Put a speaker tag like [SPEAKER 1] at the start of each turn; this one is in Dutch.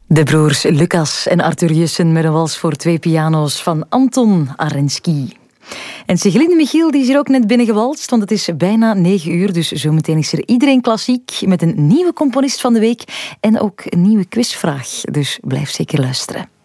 [SPEAKER 1] De broers Lucas en Arthur Jussen met een wals voor 2 piano's van Anton Arensky. En Siglinde Michiel die is hier ook net binnengewalst, want het is bijna 9 uur, dus zometeen is er iedereen klassiek met een nieuwe componist van de week en ook een nieuwe quizvraag. Dus blijf zeker luisteren.